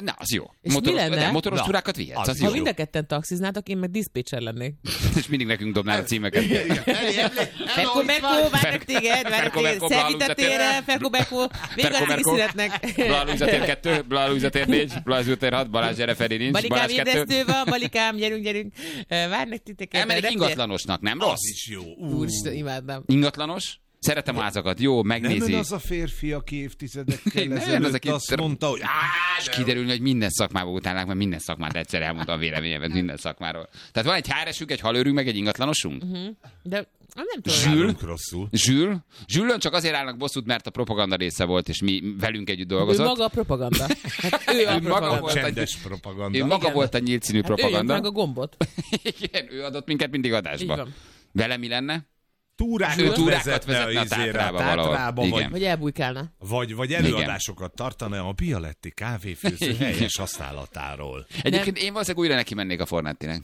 Na, az jó. És mi lenne? Motoros túrákat vihetsz, az Ha jó. mind a ketten taxiznátok, én meg diszpécser lennék. És mindig nekünk dobnál a címeket. Ferko Merko, várnak téged, Szervitatére, Ferko Merko, végül szeretnek. Blaluza tér 2, Blaluza tér 4, Blaluza tér 6, Balázs gyere, Feri nincs, Balikám, Balázs 2. ébresztő van, Balikám, gyerünk. Várnak titeket. Elmegyek ingatlanosnak, nem rossz? Az is jó. Úristen, imádnám. Ingatlanos? Szeretem a házakat, jó, megnézi. Nem ön az a férfi, aki évtizedekkel Nem, ezelőtt az, aki azt mondta, hogy és kiderülni, hogy minden szakmából utálnák, mert minden szakmát egyszer elmondtam a véleményemet minden szakmáról. Tehát van egy HR-esünk, egy halőrünk, meg egy ingatlanosunk. De nem tudom. Zsülünk rosszul. Zsülön csak azért állnak bosszút, mert a propaganda része volt, és mi velünk együtt Ő dolgozott. maga a propaganda. Hát ő a propaganda. Csendes propaganda. Ő maga volt a nyílt színű Hát ő propaganda. meg a gombot. Igen, ő adott minket mindig Így adásba. van. Vele mi lenne? Túrákat vezetne a a Tátrába Tátrába, valahol. Igen. Vagy elbújkálna. vagy előadásokat tartana a Bialetti kávéfőző helyes használatáról. Egyébként én valószínűleg újra neki mennék a Fornettinek.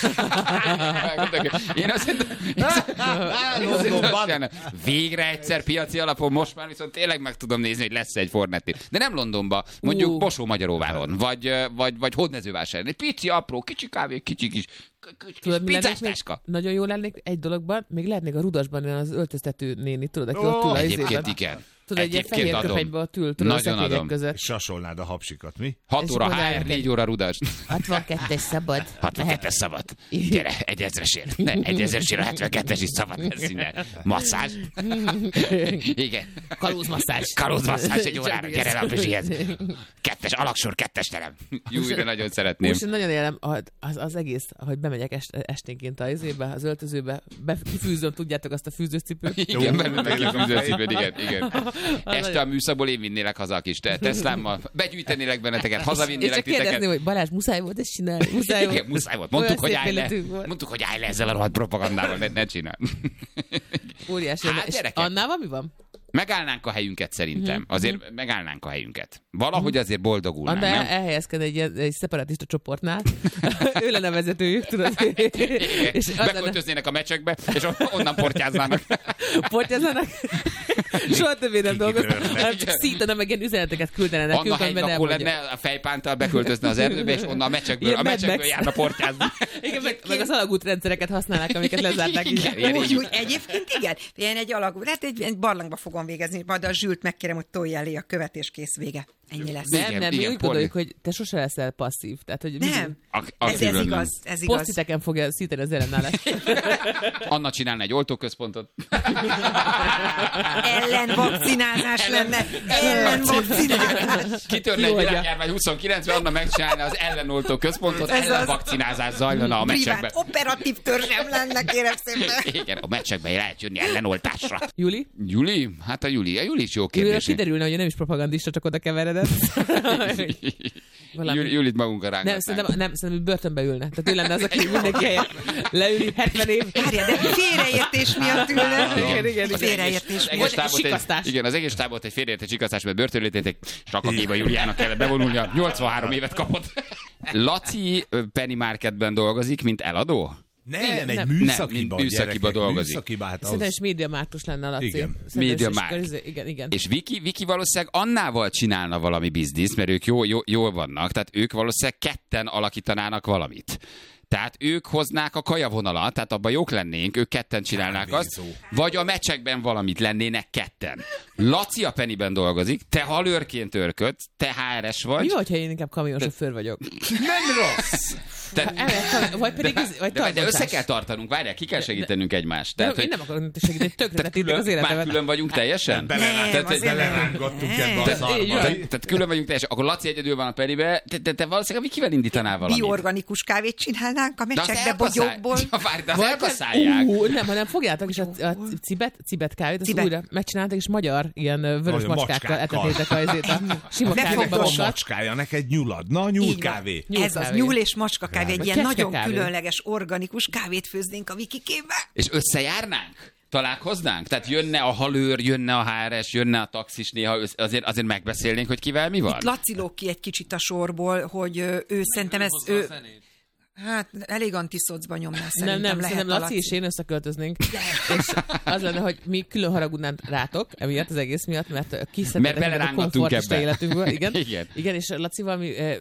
Én azért végre egyszer piaci alapon, most már viszont tényleg meg tudom nézni, hogy lesz egy Fornetti. De nem Londonba, mondjuk Bosó-Magyaróváron, vagy Hódmezővásáron. Egy pici, apró, kicsi kávé, kicsi kis Tudod, mi lennék még? táska. Nagyon jó lennék egy dologban, még lehetnék a Rudasban az öltöztető néni, tudod, aki ott ül a Egyébként izében. igen. Tudod, egy ilyen Egyébként fehér adom. köpenybe ott ül, tudod, a Nagyon szekrények adom. között. Sasolnád a hapsikat, mi? 6 És óra mondanák HR, egy- 4 óra Rudas. 62-es szabad. 62-es szabad. Gyere, 1000-esért. Ne, 1000-esért a 72-es is szabad lesz innen. Masszázs. Igen. Kalózmasszázs. Kalózmasszázs egy órára. Gyere le a Pizsihez. 2-es, alaksor, 2-es terem. Jó, de nagyon szeretném. Most én nagyon élem az egész, hogy bemegyek esténként az öltözőbe, kifűzöm, tudjátok, azt a fűzős cipőt. Igen, belül meg a fűzőcipőd, igen. Este a műszakból én vinnélek haza a kis Teslámmal. Begyűjtenélek benneteket, És hazavinnélek csak kérdezni, titeket. hogy Balázs, muszáj volt ezt csinálni? Muszáj volt. Igen, muszáj volt. Mondtuk, hogy Olyan szép állj le. életünk volt. Mondtuk, hogy állj le ezzel a rohadt propagandával, ne csinál. Óriási. Hát, És gyerekek. Annával mi van? Megállnánk a helyünket szerintem. Azért megállnánk a helyünket. Valahogy azért boldogulnánk, Anna nem? elhelyezkedne egy szeparatista csoportnál. Ő lenne a vezetőjük, tudod. És Beköltöznének a meccsekbe, és onnan portyáznának. portyáznának. Soha többé nem dolgoznak. Kitörnek. Csak szítana, meg ilyen üzeneteket küldene nekünk, Anna amiben hegylakó elmondja. lenne, a fejpántal beköltözne az erdőbe, és onnan a meccsekből, Ilyen a Mad meccsekből Max. járna portyázni. Igen, meg az alagútrendszereket használják, amiket lezárták. Igen. Úgy, egyébként igen. Ilyen egy alagú, hát egy barlangba fogom végezni, majd a Zsült megkérem, hogy tolja elé a követ, és kész, vége. Ennyi lesz. Nem, Igen, mi igen, úgy gondoljuk, hogy te sose leszel passzív. Tehát, hogy Nem. Az Ez külön igaz, ez igaz. posztiteken fogja szítani az ellenállást. Anna csinálna egy oltóközpontot. Ellenvakcinázás lenne. Ellenvakcinázás. Kitörne egy Jó, világjárvány 29-ben, Anna megcsinálna az ellenoltó központot, Ez az. ellenvakcinázás zajlana a meccsekbe. Privát operatív törzsem lenne, kérem szépen. Igen, a meccsekbe lehet jönni ellenoltásra. Júli? Júli? Hát a Júli is jó Júlira kérdés. kiderülne, hogy ő nem is propagandista, csak oda keveredett. Valami. Julit magunkra rángatnánk. Nem, szerintem ő börtönbe ülne. Tehát ő lenne az, aki mindenki helyett leüli 70 év. Várja, de félreértés miatt ülne. Igen. Félreértés Egész miatt. tábort sikasztás. Igen, az egész tábort egy félreértett sikasztás, mert börtönlőtétek, Sakakéba Júliának kellett bevonulnia, 83 évet kapott. Laci Penny Marketben dolgozik, mint eladó? Nem, egy nem. műszakiban, Nem, műszakiba dolgozik. Műszakiban, hát Szerintem az... is médiamártus lenne a Laci. Igen. Szerintem Mediamarkt. is- Igen. És Viki valószínűleg Annával csinálna valami bizniszt, mert ők jól vannak, tehát ők valószínűleg ketten alakítanának valamit. Tehát ők hoznák a kajavonalat, tehát abban jók lennénk, ők ketten csinálnák azt, Kávézó. vagy a meccsekben valamit lennének ketten. Laci a Pennyben dolgozik, te halőrként örködsz, te HRS vagy. Mi, hogyha én inkább kamionsofőr vagyok? Nem rossz! Vagy pedig vagy De össze kell tartanunk, várjál, ki kell segítenünk egymást. Tehát, Én hogy nem akarok segíteni, tökre letírjuk az már életemet. külön vagyunk teljesen? Nem, azért nem. Belerángattunk ebbe a Tehát szarba. Tehát külön vagyunk teljesen. Akkor Laci egyedül van a Pennybe, te valószínűleg Vikivel indítanál valamit. Biorganikus kávét csinálnánk a De azt meccsekbe elkaszálj- bogyókból. Ja, várj, de azt elkaszálják. Nem, hanem fogjátok is a cibet kávét, azt Cibet. újra megcsináltak, és magyar ilyen vörös Nagyon macskákkal macskákkal. etetétek a sima Ne Neked fogd van kávébabokat. macskája, neked nyulad. Na, Így van. nyúlkávé. Ez az nyúl és macska kávé, egy Vagy ilyen kecske nagyon kávé. különleges, organikus kávét főznénk a Vikikébe. És összejárnánk? Találkoznánk? Tehát jönne a halőr, jönne a HRS, jönne a taxis néha, azért megbeszélnénk, hogy kivel mi van? Itt Laci lóg ki egy kicsit a sorból, hogy ő szerintem ez... Ő, hát elég antiszocban nyomná szerintem. Nem, lehet szerintem a Laci és én összeköltöznénk. És az lenne, hogy mi külön haragudnánk rátok, emiatt az egész miatt, mert Mert kiszedtek a belerángattunk komfortista ebbe. életünkből. Igen. Igen. Igen, és Lacival mi